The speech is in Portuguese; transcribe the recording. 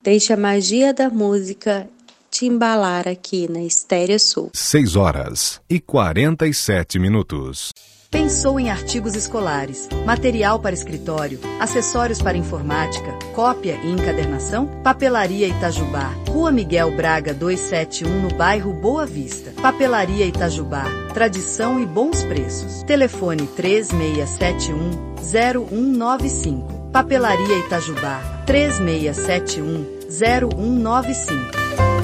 Deixe a magia da música te embalar aqui na Estéreo Sul. 6h47. Pensou em artigos escolares, material para escritório, acessórios para informática, cópia e encadernação? Papelaria Itajubá, Rua Miguel Braga 271, no bairro Boa Vista. Papelaria Itajubá, tradição e bons preços. Telefone 3671-0195. Papelaria Itajubá, 3671-0195.